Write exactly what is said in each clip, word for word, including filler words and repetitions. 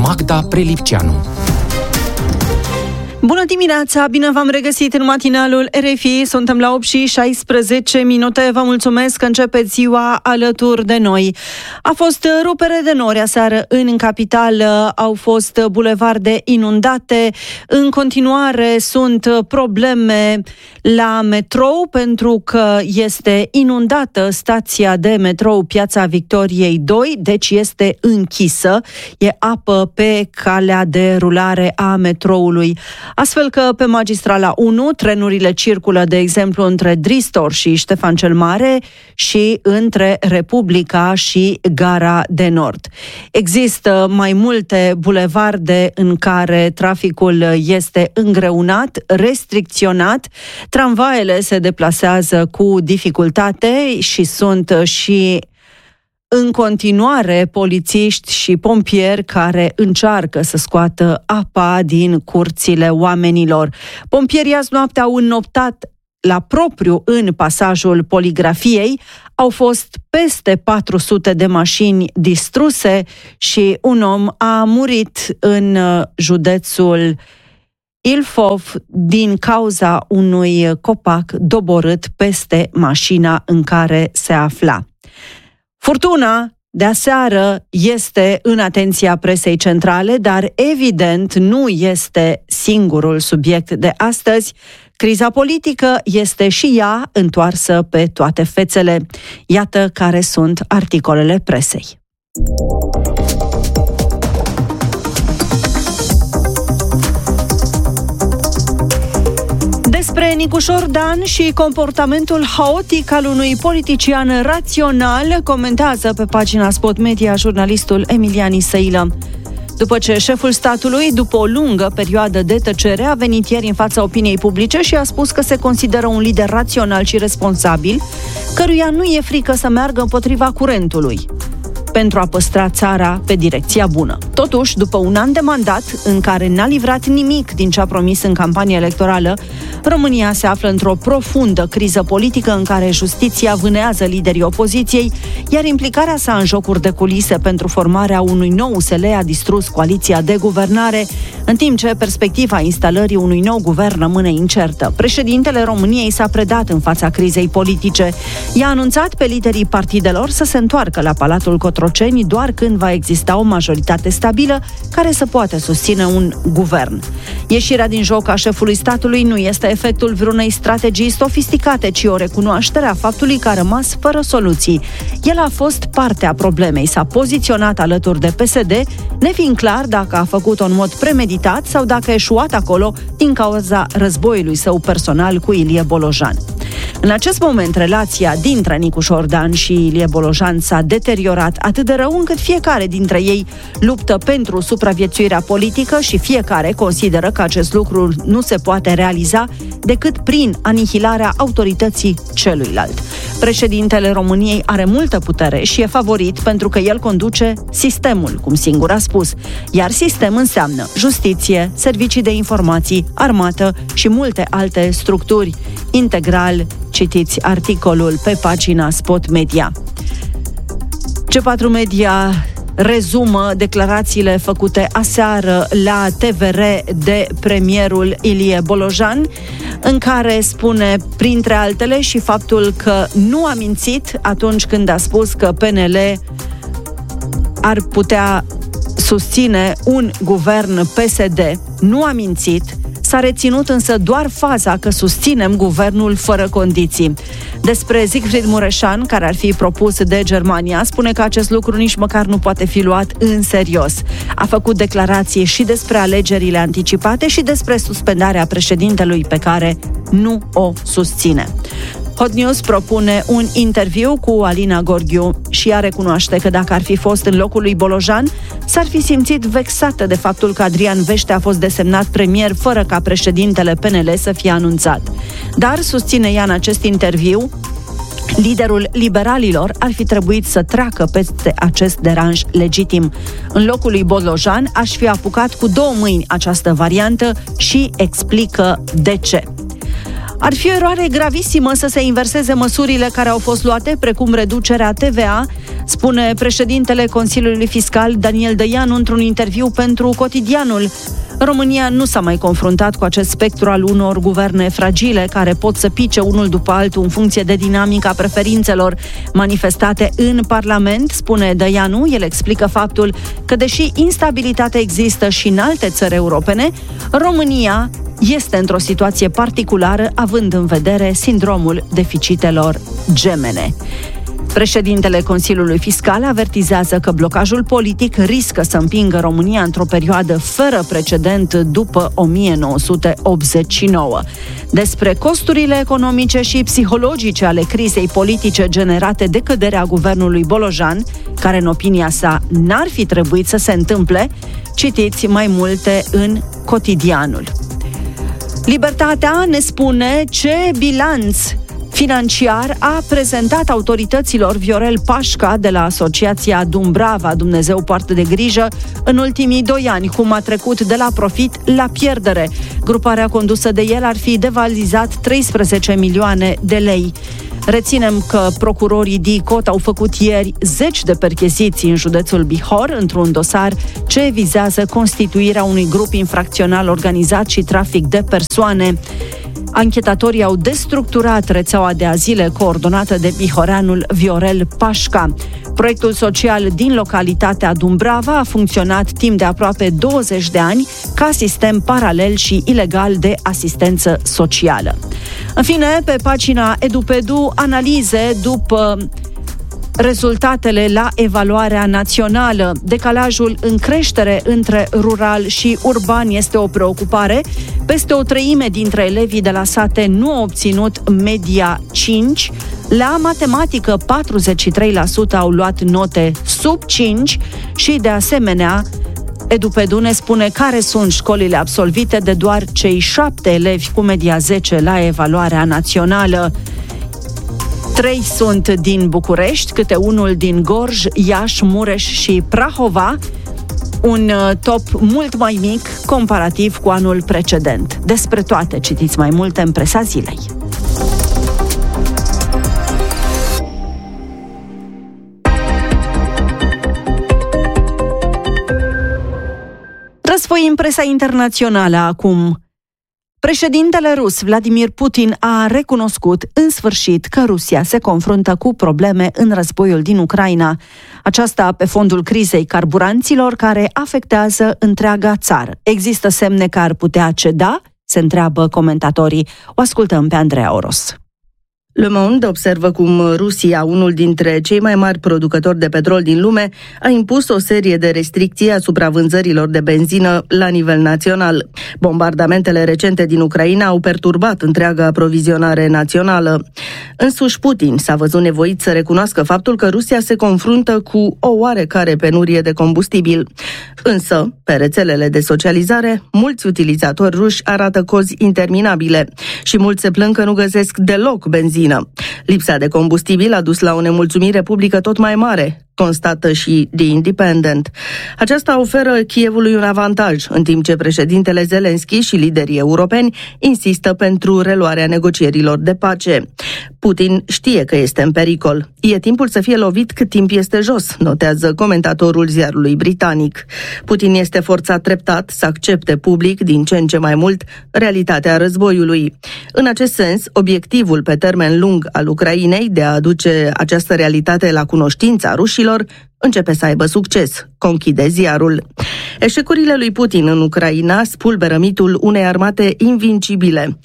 Magda Prelipceanu. Bună dimineața, bine v-am regăsit în matinalul R F I, suntem la opt și șaisprezece minute, vă mulțumesc că începeți ziua alături de noi. A fost rupere de nori aseară în capitală, au fost bulevarde inundate, în continuare sunt probleme la metrou pentru că este inundată stația de metrou Piața Victoriei doi, deci este închisă, e apă pe calea de rulare a metroului. Astfel că pe Magistrala unu trenurile circulă, de exemplu, între Dristor și Ștefan cel Mare și între Republica și Gara de Nord. Există mai multe bulevarde în care traficul este îngreunat, restricționat, tramvaele se deplasează cu dificultate și sunt și în continuare polițiști și pompieri care încearcă să scoată apa din curțile oamenilor. Pompierii azi noapte au înnoptat la propriu în pasajul Poligrafiei, au fost peste patru sute de mașini distruse și un om a murit în județul Ilfov din cauza unui copac doborât peste mașina în care se afla. Furtuna de aseară este în atenția presei centrale, dar evident nu este singurul subiect de astăzi. Criza politică este și ea întoarsă pe toate fețele. Iată care sunt articolele presei. Despre Nicușor Dan și comportamentul haotic al unui politician rațional comentează pe pagina Spot Media jurnalistul Emilian Isăilă. După ce șeful statului, după o lungă perioadă de tăcere, a venit ieri în fața opiniei publice și a spus că se consideră un lider rațional și responsabil, căruia nu e frică să meargă împotriva curentului pentru a păstra țara pe direcția bună. Totuși, după un an de mandat în care n-a livrat nimic din ce a promis în campanie electorală, România se află într-o profundă criză politică în care justiția vânează liderii opoziției, iar implicarea sa în jocuri de culise pentru formarea unui nou U S L a distrus coaliția de guvernare, în timp ce perspectiva instalării unui nou guvern rămâne incertă. Președintele României s-a predat în fața crizei politice. I-a anunțat pe liderii partidelor să se întoarcă la Palatul Cotroceni doar când va exista o majoritate stabilă care să poată susține un guvern. Ieșirea din joc a șefului statului nu este efectul vreunei strategii sofisticate, ci o recunoaștere a faptului că a rămas fără soluții. El a fost parte a problemei, s-a poziționat alături de P S D, nefiind clar dacă a făcut-o în mod premeditat sau dacă a eșuat acolo din cauza războiului său personal cu Ilie Bolojan. În acest moment, relația dintre Nicușor Dan și Ilie Bolojan s-a deteriorat atât de rău încât fiecare dintre ei luptă pentru supraviețuirea politică și fiecare consideră că acest lucru nu se poate realiza decât prin anihilarea autorității celuilalt. Președintele României are multă putere și e favorit pentru că el conduce sistemul, cum singur a spus, iar sistem înseamnă justiție, servicii de informații, armată și multe alte structuri. Integral, citiți articolul pe pagina Spot Media. C patru Media rezumă declarațiile făcute aseară la T V R de premierul Ilie Bolojan, în care spune, printre altele, și faptul că nu a mințit atunci când a spus că P N L ar putea susține un guvern P S D. Nu a mințit. S-a reținut însă doar faza că susținem guvernul fără condiții. Despre Siegfried Mureșan, care ar fi propus de Germania, spune că acest lucru nici măcar nu poate fi luat în serios. A făcut declarații și despre alegerile anticipate și despre suspendarea președintelui pe care nu o susține. Hot News propune un interviu cu Alina Gorghiu și ea recunoaște că dacă ar fi fost în locul lui Bolojan, s-ar fi simțit vexată de faptul că Adrian Vește a fost desemnat premier fără ca președintele P N L să fie anunțat. Dar, susține ea în acest interviu, liderul liberalilor ar fi trebuit să treacă peste acest deranj legitim. În locul lui Bolojan aș fi apucat cu două mâini această variantă și explică de ce. Ar fi o eroare gravisimă să se inverseze măsurile care au fost luate, precum reducerea T V A, spune președintele Consiliului Fiscal Daniel Dăianu într-un interviu pentru Cotidianul. România nu s-a mai confruntat cu acest spectru al unor guverne fragile care pot să pice unul după altul în funcție de dinamica preferințelor manifestate în Parlament, spune Dăianu. El explică faptul că, deși instabilitatea există și în alte țări europene, România este într-o situație particulară, având în vedere sindromul deficitelor gemene. Președintele Consiliului Fiscal avertizează că blocajul politic riscă să împingă România într-o perioadă fără precedent după o mie nouă sute optzeci și nouă. Despre costurile economice și psihologice ale crizei politice generate de căderea guvernului Bolojan, care în opinia sa n-ar fi trebuit să se întâmple, citiți mai multe în Cotidianul. Libertatea ne spune ce bilanț financiar a prezentat autorităților Viorel Pașca de la Asociația Dumbrava, Dumnezeu poartă de grijă, în ultimii doi ani, cum a trecut de la profit la pierdere. Gruparea condusă de el ar fi devalizat treisprezece milioane de lei. Reținem că procurorii D I C O T au făcut ieri zeci de percheziții în județul Bihor, într-un dosar ce vizează constituirea unui grup infracțional organizat și trafic de persoane. Anchetatorii au destructurat rețeaua de azile coordonată de bihoreanul Viorel Pașca. Proiectul social din localitatea Dumbrava a funcționat timp de aproape douăzeci de ani ca sistem paralel și ilegal de asistență socială. În fine, pe pagina EduPedu, analize după rezultatele la evaluarea națională. Decalajul în creștere între rural și urban este o preocupare. Peste o treime dintre elevii de la sate nu au obținut media cinci. La matematică, patruzeci și trei la sută au luat note sub cinci și, de asemenea, EduPedu ne spune care sunt școlile absolvite de doar cei șapte elevi cu media zece la evaluarea națională. Trei sunt din București, câte unul din Gorj, Iași, Mureș și Prahova, un top mult mai mic comparativ cu anul precedent. Despre toate citiți mai multe în presa zilei. Răsfoi în presa internațională acum. Președintele rus Vladimir Putin a recunoscut în sfârșit că Rusia se confruntă cu probleme în războiul din Ucraina. Aceasta pe fondul crizei carburanților care afectează întreaga țară. Există semne că ar putea ceda? Se întreabă comentatorii. O ascultăm pe Andreea Oros. Le Monde observă cum Rusia, unul dintre cei mai mari producători de petrol din lume, a impus o serie de restricții asupra vânzărilor de benzină la nivel național. Bombardamentele recente din Ucraina au perturbat întreaga aprovizionare națională. Însuși Putin s-a văzut nevoit să recunoască faptul că Rusia se confruntă cu o oarecare penurie de combustibil. Însă, pe rețelele de socializare, mulți utilizatori ruși arată cozi interminabile și mulți se plâng că nu găsesc deloc benzină. Lipsa de combustibil a dus la o nemulțumire publică tot mai mare, constată și The Independent. Aceasta oferă Kievului un avantaj, în timp ce președintele Zelenski și liderii europeni insistă pentru reluarea negocierilor de pace. Putin știe că este în pericol. E timpul să fie lovit cât timp este jos, notează comentatorul ziarului britanic. Putin este forțat treptat să accepte public din ce în ce mai mult realitatea războiului. În acest sens, obiectivul pe termen lung al Ucrainei de a aduce această realitate la cunoștința rușilor începe să aibă succes, conchide ziarul. Eșecurile lui Putin în Ucraina spulberă mitul unei armate invincibile,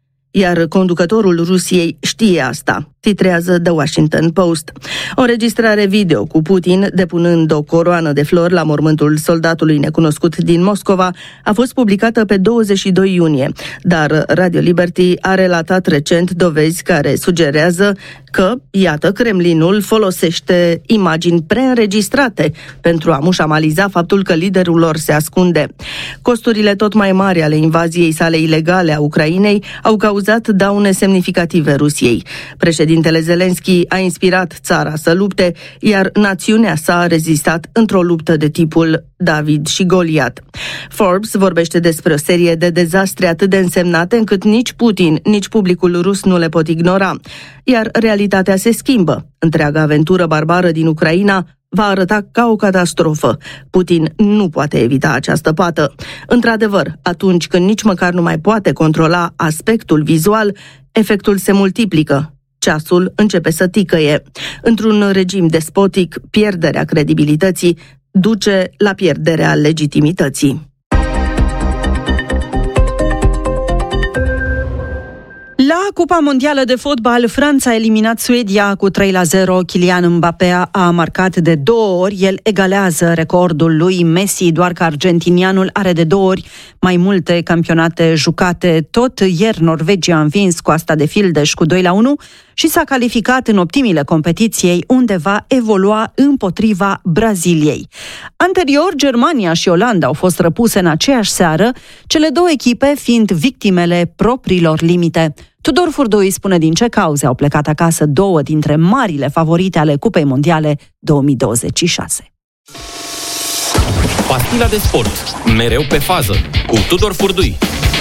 iar conducătorul Rusiei știe asta, titrează The Washington Post. O înregistrare video cu Putin depunând o coroană de flori la mormântul soldatului necunoscut din Moscova a fost publicată pe douăzeci și doi iunie, dar Radio Liberty a relatat recent dovezi care sugerează că, iată, Kremlinul folosește imagini preînregistrate pentru a mușamaliza faptul că liderul lor se ascunde. Costurile tot mai mari ale invaziei sale ilegale a Ucrainei au cauzat daune semnificative Rusiei. Președintele Președintele Zelensky a inspirat țara să lupte, iar națiunea sa a rezistat într-o luptă de tipul David și Goliat. Forbes vorbește despre o serie de dezastre atât de însemnate încât nici Putin, nici publicul rus nu le pot ignora. Iar realitatea se schimbă. Întreaga aventură barbară din Ucraina va arăta ca o catastrofă. Putin nu poate evita această pată. Într-adevăr, atunci când nici măcar nu mai poate controla aspectul vizual, efectul se multiplică. Ceasul începe să ticăie. Într-un regim despotic, pierderea credibilității duce la pierderea legitimității. La Cupa Mondială de Fotbal, Franța a eliminat Suedia cu trei la zero. Kylian Mbappé a marcat de două ori. El egalează recordul lui Messi, doar că argentinianul are de două ori mai multe campionate jucate. Tot ieri Norvegia a învins Coasta de Fildeș cu doi la unu și s-a calificat în optimile competiției, unde va evolua împotriva Braziliei. Anterior, Germania și Olanda au fost răpuse în aceeași seară, cele două echipe fiind victimele propriilor limite. Tudor Furdui spune din ce cauze au plecat acasă două dintre marile favorite ale Cupei Mondiale două mii douăzeci și șase. Pastila de sport, mereu pe fază, cu Tudor Furdui.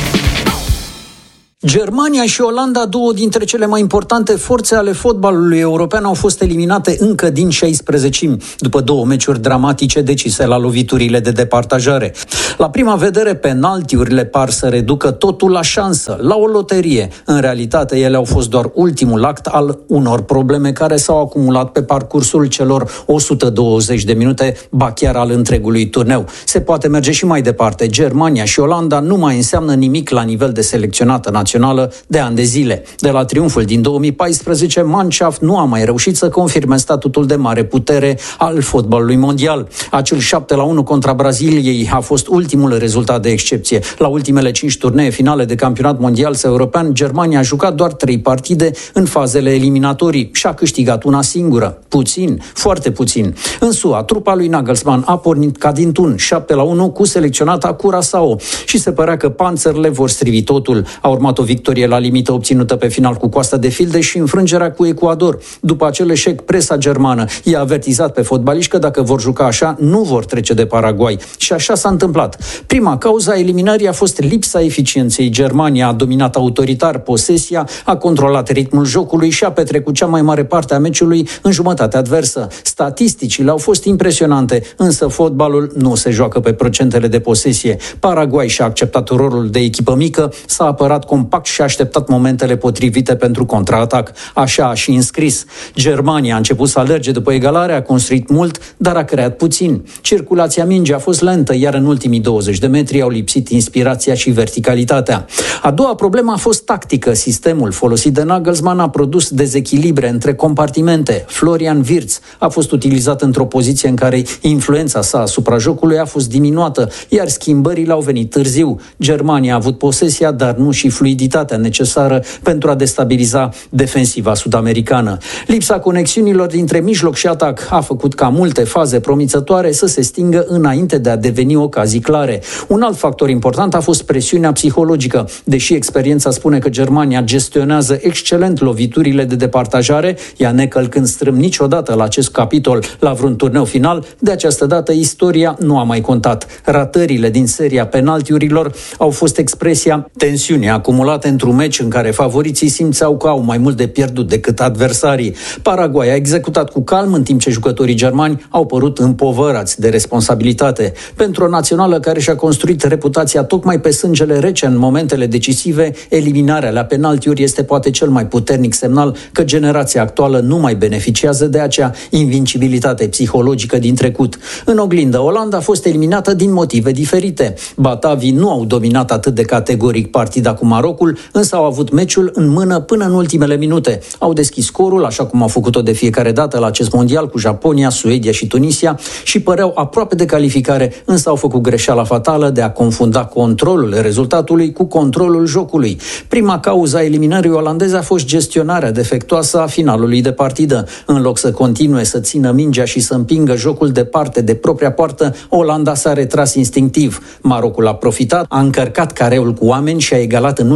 Germania și Olanda, două dintre cele mai importante forțe ale fotbalului european, au fost eliminate încă din șaisprezecimi, după două meciuri dramatice decise la loviturile de departajare. La prima vedere, penaltiurile par să reducă totul la șansă, la o loterie. În realitate, ele au fost doar ultimul act al unor probleme care s-au acumulat pe parcursul celor o sută douăzeci de minute, ba chiar al întregului turneu. Se poate merge și mai departe. Germania și Olanda nu mai înseamnă nimic la nivel de selecționată națională de ani de zile. De la triumful din două mii paisprezece, Mannschaft nu a mai reușit să confirme statutul de mare putere al fotbalului mondial. Acel șapte la unu contra Braziliei a fost ultimul rezultat de excepție. La ultimele cinci turnee finale de campionat mondial sau european, Germania a jucat doar trei partide în fazele eliminatorii și a câștigat una singură. Puțin, foarte puțin. În S U A, trupa lui Nagelsmann a pornit ca din tun, șapte la unu cu selecționata Curaçao și se părea că panțările vor strivi totul. A urmat o victorie la limită obținută pe final cu Coasta de Fildeș și înfrângerea cu Ecuador. După acel eșec, presa germană i-a avertizat pe fotbaliști că dacă vor juca așa, nu vor trece de Paraguay. Și așa s-a întâmplat. Prima cauză a eliminării a fost lipsa eficienței. Germania a dominat autoritar posesia, a controlat ritmul jocului și a petrecut cea mai mare parte a meciului în jumătatea adversă. Statisticile au fost impresionante, însă fotbalul nu se joacă pe procentele de posesie. Paraguay și-a acceptat rolul de echipă mică, s-a apărat compact și a așteptat momentele potrivite pentru contraatac. Așa a și înscris. Germania a început să alerge după egalare, a construit mult, dar a creat puțin. Circulația mingii a fost lentă, iar în ultimii douăzeci de metri au lipsit inspirația și verticalitatea. A doua problemă a fost tactică. Sistemul folosit de Nagelsmann a produs dezechilibre între compartimente. Florian Wirtz a fost utilizat într-o poziție în care influența sa asupra jocului a fost diminuată, iar schimbările au venit târziu. Germania a avut posesia, dar nu și fluiditatea necesară pentru a destabiliza defensiva sud-americană. Lipsa conexiunilor dintre mijloc și atac a făcut ca multe faze promițătoare să se stingă înainte de a deveni ocazii clare. Un alt factor important a fost presiunea psihologică. Deși experiența spune că Germania gestionează excelent loviturile de departajare, ea necălcând strâm niciodată la acest capitol la vreun turneu final, de această dată istoria nu a mai contat. Ratările din seria penaltiurilor au fost expresia tensiunii acumulate într-un meci în care favoriții simțeau că au mai mult de pierdut decât adversarii. Paraguay a executat cu calm, în timp ce jucătorii germani au părut împovărați de responsabilitate. Pentru o națională care și-a construit reputația tocmai pe sângele rece în momentele decisive, eliminarea la penaltiuri este poate cel mai puternic semnal că generația actuală nu mai beneficiază de acea invincibilitate psihologică din trecut. În oglindă, Olanda a fost eliminată din motive diferite. Batavii nu au dominat atât de categoric partida cu Marocul, însă au avut meciul în mână până în ultimele minute. Au deschis scorul, așa cum au făcut-o de fiecare dată la acest mondial cu Japonia, Suedia și Tunisia și păreau aproape de calificare, însă au făcut greșeala fatală de a confunda controlul rezultatului cu controlul jocului. Prima cauză a eliminării olandeze a fost gestionarea defectuoasă a finalului de partidă. În loc să continue să țină mingea și să împingă jocul departe de propria poartă, Olanda s-a retras instinctiv. Marocul a profitat, a încărcat careul cu oameni și a egalat în ultimul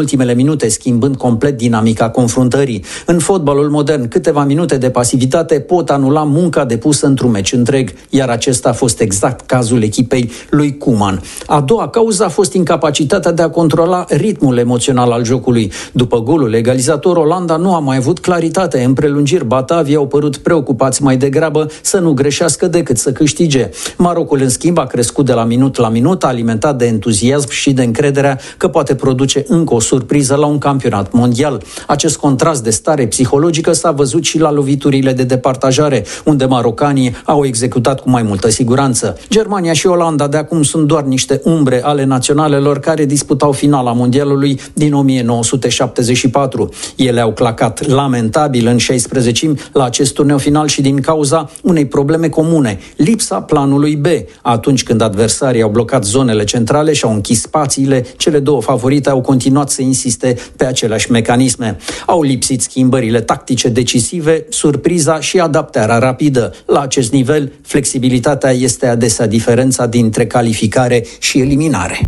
ultimele minute, schimbând complet dinamica confruntării. În fotbalul modern, câteva minute de pasivitate pot anula munca depusă într-un meci întreg, iar acesta a fost exact cazul echipei lui Koeman. A doua cauză a fost incapacitatea de a controla ritmul emoțional al jocului. După golul egalizator, Olanda nu a mai avut claritate. În prelungiri, batavii au părut preocupați mai degrabă să nu greșească decât să câștige. Marocul, în schimb, a crescut de la minut la minut, alimentat de entuziasm și de încrederea că poate produce încă o surpriză la un campionat mondial. Acest contrast de stare psihologică s-a văzut și la loviturile de departajare, unde marocanii au executat cu mai multă siguranță. Germania și Olanda de acum sunt doar niște umbre ale naționalelor care disputau finala mondialului din o mie nouă sute șaptezeci și patru. Ele au clacat lamentabil în șaisprezecimi la acest turneu final și din cauza unei probleme comune, lipsa planului B. Atunci când adversarii au blocat zonele centrale și au închis spațiile, cele două favorite au continuat să insiste pe aceleași mecanisme. Au lipsit schimbările tactice decisive, surpriza și adaptarea rapidă. La acest nivel, flexibilitatea este adesea diferența dintre calificare și eliminare.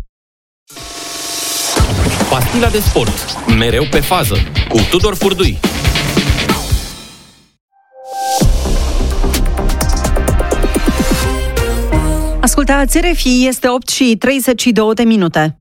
Pastila de sport. Mereu pe fază. Cu Tudor Furdui. Ascultați R F I, este opt și treizeci și două de minute.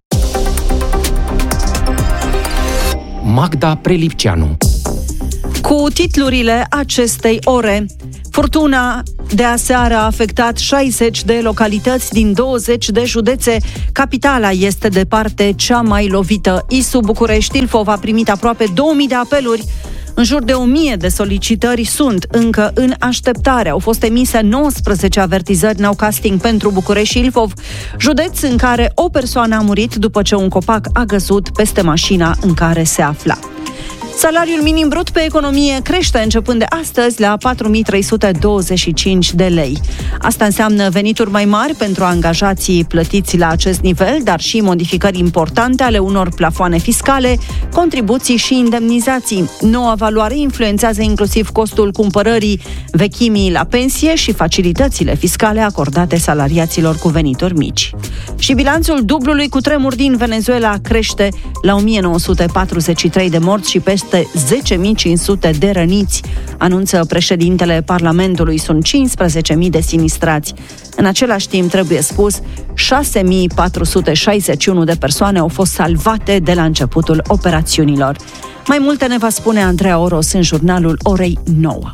Magda Prelipceanu. Cu titlurile acestei ore: furtuna de aseară a afectat șaizeci de localități din douăzeci de județe. Capitala este departe cea mai lovită. I S U București Ilfov a primit aproape două mii de apeluri. În jur de o mie de solicitări sunt încă în așteptare. Au fost emise nouăsprezece avertizări now casting pentru București și Ilfov, județ în care o persoană a murit după ce un copac a căzut peste mașina în care se afla. Salariul minim brut pe economie crește începând de astăzi la patru mii trei sute douăzeci și cinci de lei. Asta înseamnă venituri mai mari pentru angajații plătiți la acest nivel, dar și modificări importante ale unor plafoane fiscale, contribuții și indemnizații. Noua valoare influențează inclusiv costul cumpărării vechimii la pensie și facilitățile fiscale acordate salariaților cu venituri mici. Și bilanțul dublului cutremur din Venezuela crește la o mie nouă sute patruzeci și trei de morți și peste zece mii cinci sute de răniți, anunță președintele Parlamentului. Sunt cincisprezece mii de sinistrați. În același timp, trebuie spus, șase mii patru sute șaizeci și unu de persoane au fost salvate de la începutul operațiunilor. Mai multe ne va spune Andreea Oros în jurnalul orei nouă.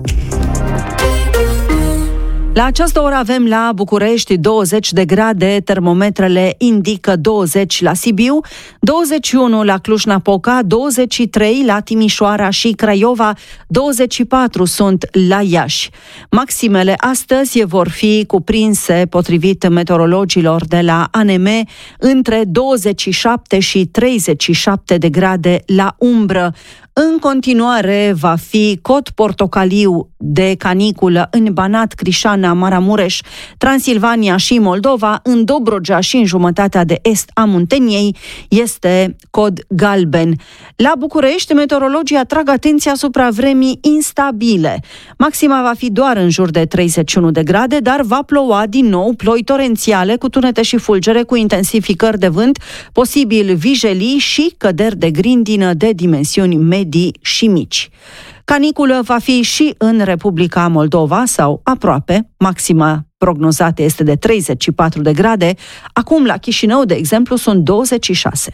La această oră avem la București douăzeci de grade, termometrele indică douăzeci la Sibiu, douăzeci și unu la Cluj-Napoca, douăzeci și trei la Timișoara și Craiova, douăzeci și patru sunt la Iași. Maximele astăzi vor fi cuprinse, potrivit meteorologilor de la A N M, între douăzeci și șapte și treizeci și șapte de grade la umbră. În continuare va fi cod portocaliu de caniculă în Banat, Crișana, Maramureș, Transilvania și Moldova. În Dobrogea și în jumătatea de est a Munteniei este cod galben. La București, meteorologii atrag atenția asupra vremii instabile. Maxima va fi doar în jur de treizeci și unu de grade, dar va ploua din nou, ploi torențiale cu tunete și fulgere, cu intensificări de vânt, posibil vijelii și căderi de grindină de dimensiuni medii și mici. Caniculă va fi și în Republica Moldova sau aproape. Maxima prognozată este de treizeci și patru de grade. Acum la Chișinău, de exemplu, sunt douăzeci și șase.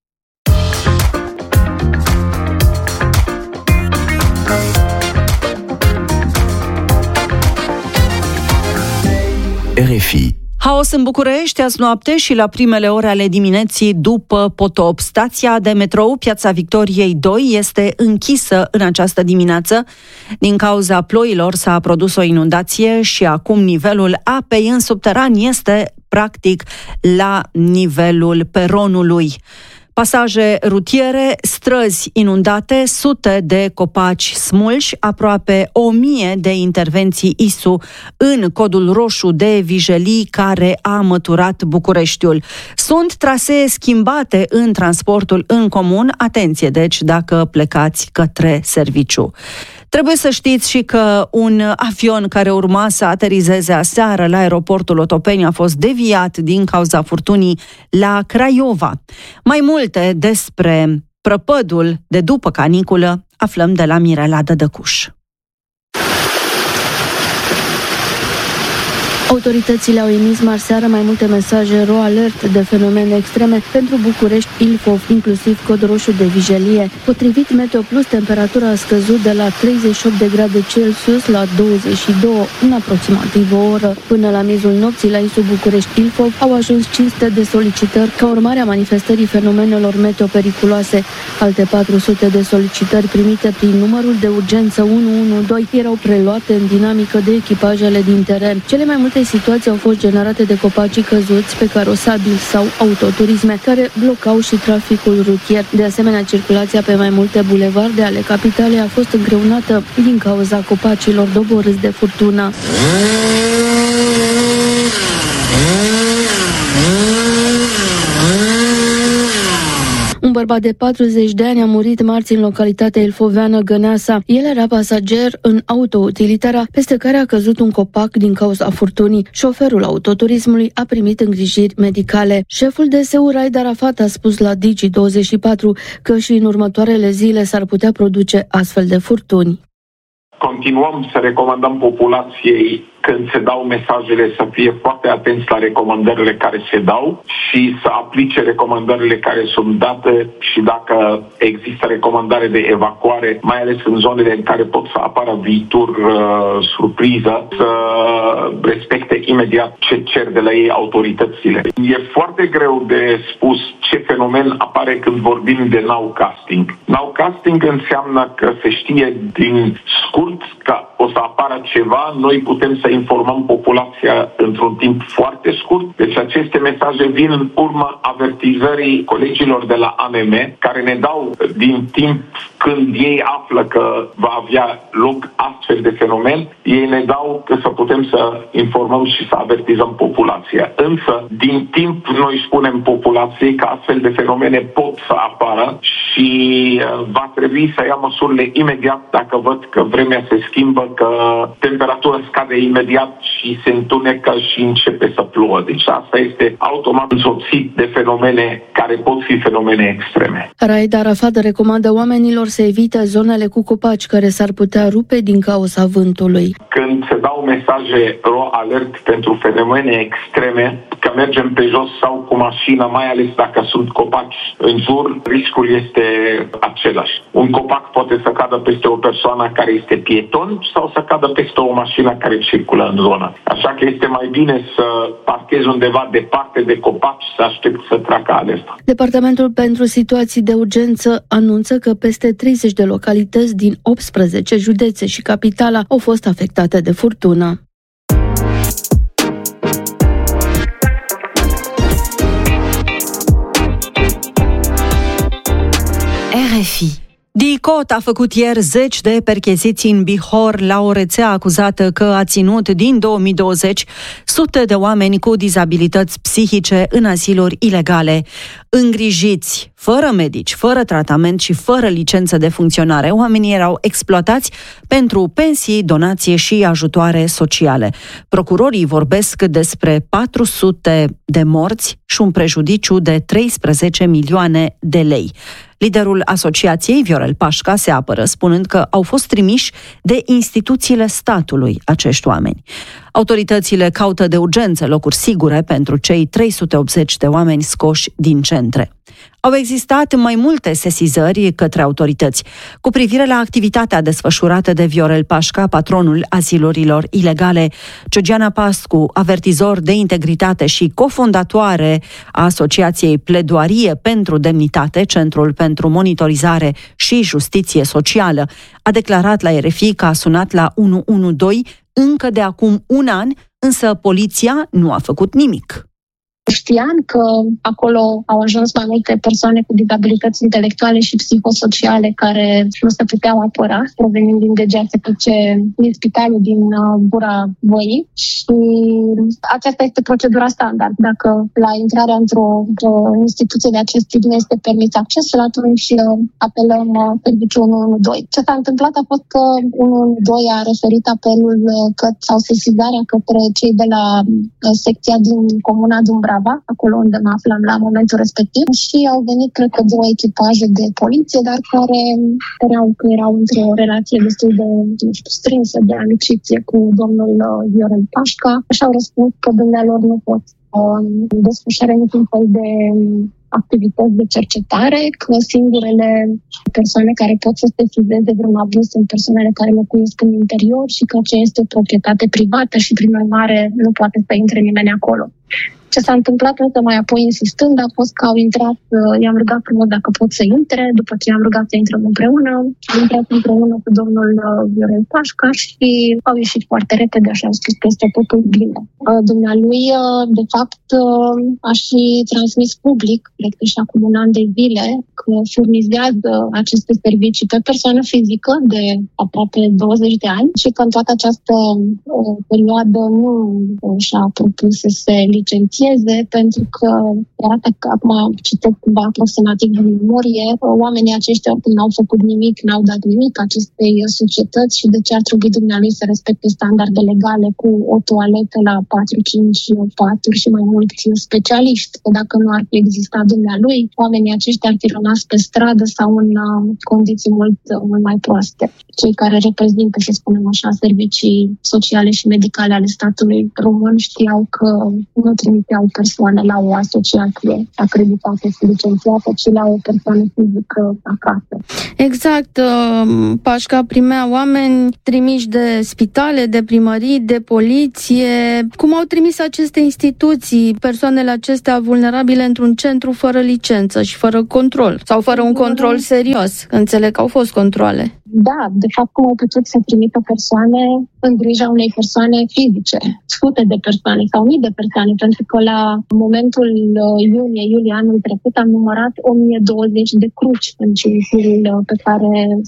R F I. Haos în București azi noapte și la primele ore ale dimineții după potop. Stația de metrou Piața Victoriei doi este închisă în această dimineață. Din cauza ploilor s-a produs o inundație și acum nivelul apei în subteran este practic la nivelul peronului. Pasaje rutiere, străzi inundate, sute de copaci smulși, aproape o mie de intervenții I S U în codul roșu de vijelii care a măturat Bucureștiul. Sunt trasee schimbate în transportul în comun. Atenție, deci, dacă plecați către serviciu. Trebuie să știți și că un avion care urma să aterizeze aseară la aeroportul Otopeni a fost deviat din cauza furtunii la Craiova. Mai multe despre prăpădul de după caniculă aflăm de la Mirela Dădăcuș. Autoritățile au emis marseară mai multe mesaje ro alert de fenomene extreme pentru București, Ilfov, inclusiv cod roșu de vijelie. Potrivit Meteo Plus, temperatura a scăzut de la treizeci și opt de grade Celsius la douăzeci și doi în aproximativ o oră. Până la miezul nopții, la insul București, Ilfov, au ajuns cinci sute de solicitări ca urmare a manifestării fenomenelor meteo periculoase. Alte patru sute de solicitări primite prin numărul de urgență unu unu doi erau preluate în dinamică de echipajele din teren. Cele mai multe situații au fost generate de copacii căzuți pe carosabili sau autoturisme care blocau și traficul rutier. De asemenea, circulația pe mai multe bulevarde ale capitalei a fost îngreunată din cauza copacilor doborâți de furtună. Un bărbat de patruzeci de ani a murit marți în localitatea ilfoveană Găneasa. El era pasager în auto-utilitara peste care a căzut un copac din cauza furtunii. Șoferul autoturismului a primit îngrijiri medicale. Șeful D S U Raed Arafat a spus la Digi douăzeci și patru că și în următoarele zile s-ar putea produce astfel de furtuni. Continuăm să recomandăm populației, când se dau mesajele, să fie foarte atenți la recomandările care se dau și să aplice recomandările care sunt date și dacă există recomandare de evacuare, mai ales în zonele în care pot să apară viitor uh, surpriză, să respecte imediat ce cer de la ei autoritățile. E foarte greu de spus ce fenomen apare când vorbim de nowcasting. Nowcasting înseamnă că se știe din scurt că o să apară ceva, noi putem să informăm populația într-un timp foarte scurt. Deci aceste mesaje vin în urma avertizării colegilor de la A N M, care ne dau din timp când ei află că va avea loc astfel de fenomen, ei ne dau că să putem să informăm și să avertizăm populația. Însă, din timp, noi spunem populației că astfel de fenomene pot să apară și va trebui să ia măsurile imediat dacă văd că vremea se schimbă, că temperatura scade imediat și se întunecă și începe să plouă. Deci asta este automat însoțit de fenomene care pot fi fenomene extreme. Raed Arafat recomandă oamenilor să evite zonele cu copaci care s-ar putea rupe din cauza vântului. Când se dau mesaje ro alert pentru fenomene extreme, că mergem pe jos sau cu mașina, mai ales dacă sunt copaci în jur, riscul este același. Un copac poate să cadă peste o persoană care este pieton sau să cadă peste o mașină care circulă în zonă. Așa că este mai bine să parchezi undeva departe de copaci și să aștepți să treacă alerta. Departamentul pentru situații de urgență anunță că peste treizeci de localități din optsprezece județe și capitala au fost afectate de furtună. R F I. DICOT a făcut ieri zeci de percheziții în Bihor la o rețea acuzată că a ținut din două mii douăzeci sute de oameni cu dizabilități psihice în asiluri ilegale. Îngrijiți, fără medici, fără tratament și fără licență de funcționare, oamenii erau exploatați pentru pensii, donație și ajutoare sociale. Procurorii vorbesc despre patru sute de morți și un prejudiciu de treisprezece milioane de lei. Liderul asociației, Viorel Pașca, se apără spunând că au fost trimiși de instituțiile statului acești oameni. Autoritățile caută de urgență locuri sigure pentru cei trei sute optzeci de oameni scoși din centre. Au existat mai multe sesizări către autorități cu privire la activitatea desfășurată de Viorel Pașca, patronul asilurilor ilegale. Georgiana Pascu, avertizor de integritate și cofondatoare a asociației Pledoarie pentru Demnitate, Centrul pentru Monitorizare și Justiție Socială, a declarat la R F I că a sunat la unu unu doi încă de acum un an, însă poliția nu a făcut nimic. Știam că acolo au ajuns mai multe persoane cu dizabilități intelectuale și psihosociale care nu se puteau apăra, provenind din D G A S P C, din spitalul din Gura Văii. Și aceasta este procedura standard. Dacă la intrarea într-o, într-o instituție de acest tip nu este permis accesul, atunci apelăm serviciul unu unu doi. Ce s-a întâmplat a fost că unu unu doi a referit apelul că, sau sesizarea către cei de la secția din Comuna Dumbrava, acolo unde mă aflam la momentul respectiv, și au venit, cred că, două echipaje de poliție, dar care erau, că erau într-o relație destul de, nu știu, strânsă, de amiciție cu domnul Viorel Pașca și au răspuns că dumnealor nu pot uh, desfășura niciun fel de activități de cercetare, că singurele persoane care pot să sesizeze vreun abuz sunt persoanele care locuiesc în interior și că aceea este o proprietate privată și, prin urmare, nu poate să intre nimeni acolo. Ce s-a întâmplat însă mai apoi insistând a fost că au intrat, i-am rugat frumos dacă pot să intre, după ce i-am rugat să intrăm împreună, au intrat împreună cu domnul Viorel Pașca și au ieșit foarte repede, așa au spus că este totul bine. Dumnealui, de fapt, a și transmis public, cred că și acum un an de zile, că furnizează aceste servicii pe persoană fizică de aproape douăzeci de ani și că în toată această perioadă nu și-a propus să se licențieze, pentru că arată că acum citesc cumva aproximativ din memorie, oamenii aceștia oricum n-au făcut nimic, n-au dat nimic acestei societăți și de ce ar trebui dumnealui să respecte standarde legale cu o toaletă la patru cinci paturi și mai mulți specialiști. Că dacă nu ar fi existat dumnealui, oamenii aceștia ar fi rămas pe stradă sau în condiții mult, mult mai proaste. Cei care reprezintă, să spunem așa, servicii sociale și medicale ale statului român știau că nu trimiteau persoane la o asociație acreditată și licențiată, ci la o persoană fizică acasă. Exact. Pașca primea oameni trimiși de spitale, de primării, de poliție. Cum au trimis aceste instituții persoanele acestea vulnerabile într-un centru fără licență și fără control? Sau fără un control serios? Înțeleg că au fost controale. Da, de fapt, cum au putut să trimită persoane în grija unei persoane fizice, sute de persoane sau mii de persoane, pentru că la momentul iunie-iulie anul trecut am numărat o mie douăzeci de cruci în cimitirul pe care